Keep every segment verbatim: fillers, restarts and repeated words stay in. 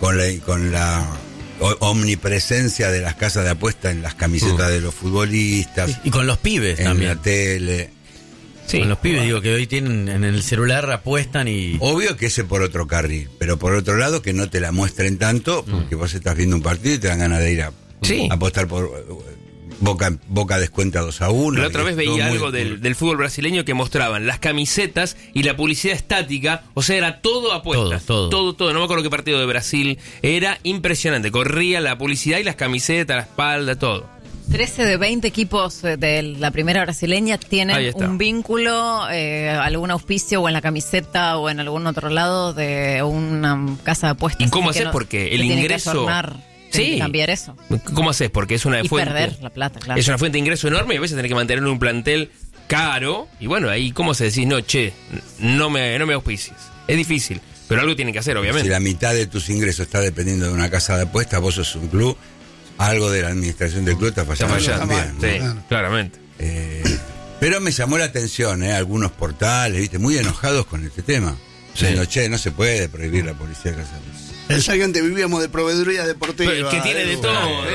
con la, con la omnipresencia de las casas de apuesta en las camisetas mm. de los futbolistas. Y, y con los pibes en también. En la tele. Sí, con los pibes, digo, que hoy tienen en el celular, apuestan y... Obvio que ese por otro carril, pero por otro lado que no te la muestren tanto, porque mm. vos estás viendo un partido y te dan ganas de ir a, sí. a apostar por... Boca, Boca descuenta dos a uno. La otra vez veía algo muy... del, del fútbol brasileño que mostraban las camisetas y la publicidad estática, o sea, era todo apuestas. Todo, todo. Todo, todo. No me acuerdo qué partido de Brasil. Era impresionante. Corría la publicidad y las camisetas, la espalda, todo. trece de veinte equipos de la primera brasileña tienen un vínculo, eh, algún auspicio o en la camiseta o en algún otro lado de una casa de apuestas. ¿Y cómo haces? No, porque el ingreso... Sí. Cambiar eso. ¿Cómo haces? Porque es una y fuente. perder la plata, claro. Es una fuente de ingreso enorme y a veces tenés que mantener un plantel caro. Y bueno, ahí, ¿cómo se decís? No, che, no me, no me auspicies. Es difícil, pero algo tienen que hacer, obviamente. Si la mitad de tus ingresos está dependiendo de una casa de apuestas, vos sos un club, algo de la administración del club está fallando. Está fallando, también, sí, ¿no? Claramente. Eh, pero me llamó la atención, ¿eh? Algunos portales, ¿viste? Muy enojados con este tema. Sí. Diciendo, che, no se puede prohibir la policía de casa de apuestas. Pensá que antes vivíamos de proveeduría deportiva. Pero que tiene de todo.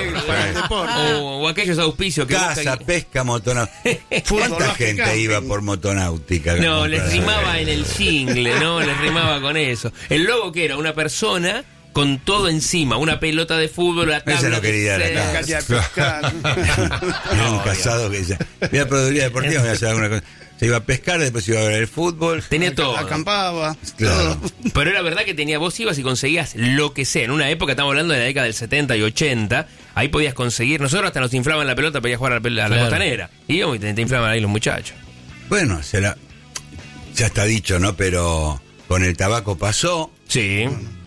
O, o aquellos auspicios que Casa, buscan... pesca, motonáutica. ¿Cuánta gente camping. iba por motonáutica? No, les rimaba en el jingle, ¿no? Les rimaba con eso. El logo que era una persona con todo encima, una pelota de fútbol, la tabla. Ese no quería de la casa. Era un casado que decía, voy a proveeduría deportiva, voy a hacer alguna cosa. Se iba a pescar, después iba a ver el fútbol. Tenía todo. Acampaba. Claro. Pero era verdad que tenía, vos ibas y conseguías lo que sea. En una época, estamos hablando de la década del setenta y ochenta, ahí podías conseguir, nosotros hasta nos inflaban la pelota para ir a jugar a la, a la claro. costanera. Íbamos y te, te inflaban ahí los muchachos. Bueno, será, ya está dicho, ¿no? Pero con el tabaco pasó. Sí.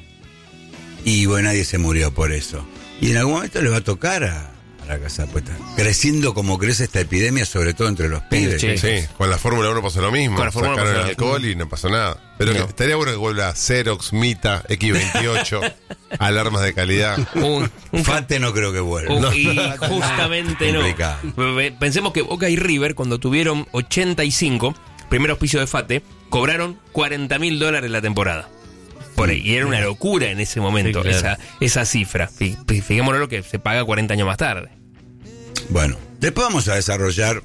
Y bueno, nadie se murió por eso. Y en algún momento le va a tocar a... la casa de apuestas. Creciendo como crece esta epidemia, sobre todo entre los pibes. Sí, sí. Con la Fórmula uno pasó lo mismo. Con la Fórmula Sacaron uno el alcohol y no pasó nada. Pero no. estaría bueno que vuelva Xerox, Mita, equis veintiocho, alarmas de calidad. Un, un Fate no creo que vuelva. Un, no. Y justamente no. Pensemos que Boca y River, cuando tuvieron ochenta y cinco, primer auspicio de Fate, cobraron cuarenta mil dólares la temporada. Por ahí. Y era una locura en ese momento, sí, claro. esa, esa cifra. Fijémonos lo que se paga cuarenta años más tarde. Bueno, después vamos a desarrollar,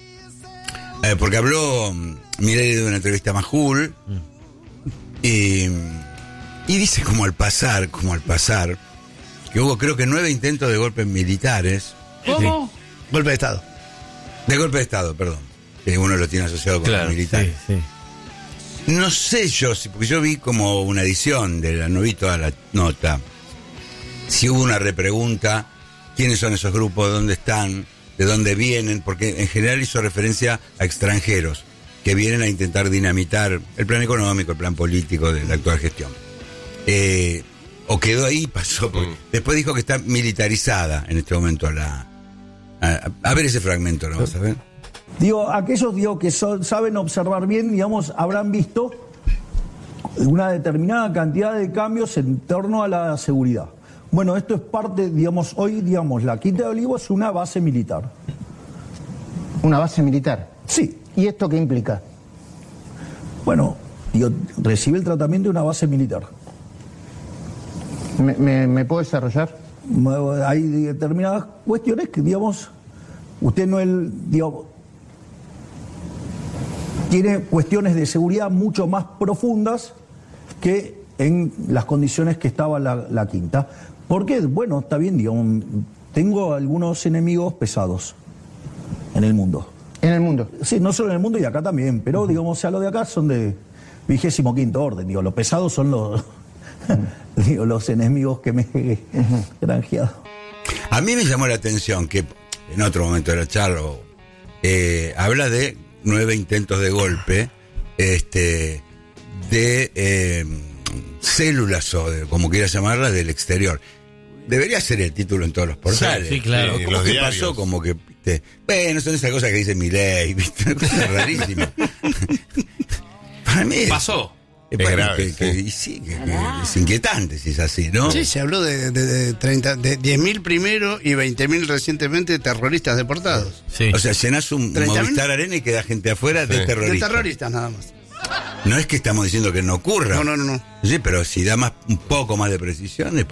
eh, porque habló Milei de una entrevista a Majul, mm. y, y dice como al pasar, como al pasar, que hubo creo que nueve intentos de golpes militares. ¿Cómo? Sí. Golpe de Estado. De golpe de Estado, perdón. Que uno lo tiene asociado con claro, los militares. Sí, sí. No sé yo, porque yo vi como una edición de la, no vi toda la nota, si hubo una repregunta, quiénes son esos grupos, dónde están, de dónde vienen, porque en general hizo referencia a extranjeros que vienen a intentar dinamitar el plan económico, el plan político de la actual gestión. Eh, o quedó ahí, pasó, porque mm. después dijo que está militarizada en este momento la... A, a ver ese fragmento, ¿no? ¿Vas a ver? Digo, aquellos digo, que son, saben observar bien, digamos, habrán visto una determinada cantidad de cambios en torno a la seguridad. Bueno, esto es parte, digamos, hoy, digamos, la Quinta de Olivo es una base militar. ¿Una base militar? Sí. ¿Y esto qué implica? Bueno, digo, recibe el tratamiento de una base militar. ¿Me, me, me puedo desarrollar? Hay determinadas cuestiones que, digamos, usted no es, digamos, tiene cuestiones de seguridad mucho más profundas que en las condiciones que estaba la, la Quinta. Porque, bueno, está bien, digamos, tengo algunos enemigos pesados en el mundo. ¿En el mundo? Sí, no solo en el mundo y acá también, pero, uh-huh. digamos, o sea, los de acá son de vigésimo quinto orden, digo, los pesados son los, uh-huh. digo, los enemigos que me he uh-huh. granjeado. A mí me llamó la atención que en otro momento de la charla eh, habla de nueve intentos de golpe, este, de eh, células o de, como quieras llamarlas, del exterior. Debería ser el título en todos los portales. Sí, sí, claro. ¿Cómo que pasó? Como que, ¿viste? Bueno, son esas cosas que dice Milei, ¿viste? Una cosa rarísima. Para mí es, pasó. Es, es para grave, que, que, sí. y sí, que, que es inquietante si es así, ¿no? Sí, se habló de, de, de, treinta, de diez mil primero y veinte mil recientemente terroristas deportados. Sí. O sea, llenás un Movistar Arena y queda gente afuera sí. de terroristas. De terroristas nada más. No es que estamos diciendo que no ocurra. No, no, no, no. Sí, pero si da más un poco más de precisión,